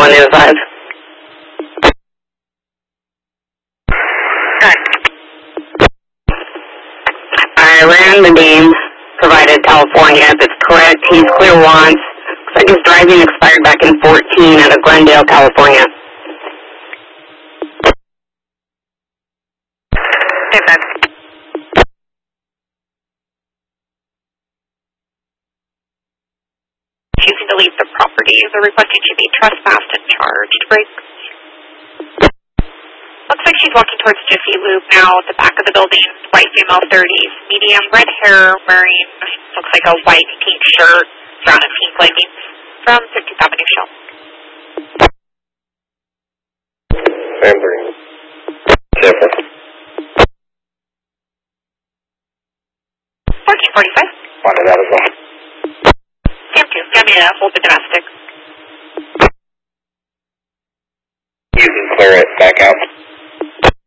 on the other side. I ran the name provided California. If it's correct, he's clear once. Looks like his driving expired back in 14 out of Glendale, California. Okay, that's choosing to leave the property. They're requesting to be trespassed and charged. Break. Looks like she's walking towards Jiffy Lube now at the back of the building. White female 30s, medium red hair, wearing looks like a white pink shirt, brown and pink leggings from 50th Avenue Shell. Sam 3. Sample. 1445. Wanted that as well. Sam 2. Got me a hold